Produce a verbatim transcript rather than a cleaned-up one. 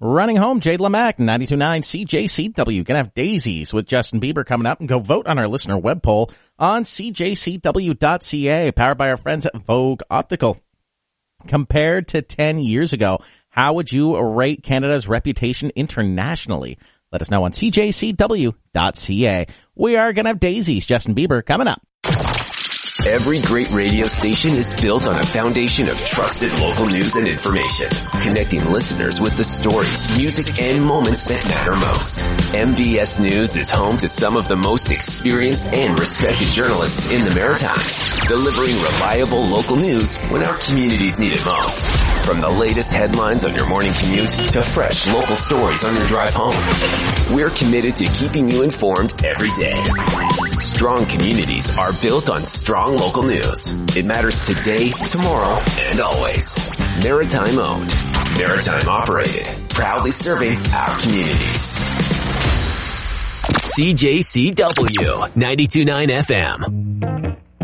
Running home, Jade LeMac, ninety-two point nine C J C W. Gonna have Daisies with Justin Bieber coming up, and go vote on our listener web poll on C J C W dot C A, powered by our friends at Vogue Optical. Compared to ten years ago, how would you rate Canada's reputation internationally? Let us know on C J C W dot C A. We are gonna have Daisies, Justin Bieber coming up. Every great radio station is built on a foundation of trusted local news and information, connecting listeners with the stories, music, and moments that matter most. M B S News is home to some of the most experienced and respected journalists in the Maritimes, delivering reliable local news when our communities need it most. From the latest headlines on your morning commute to fresh local stories on your drive home, we're committed to keeping you informed every day. Strong communities are built on strong local news. It matters today, tomorrow, and always. Maritime owned, Maritime operated, proudly serving our communities. C J C W ninety-two point nine F M.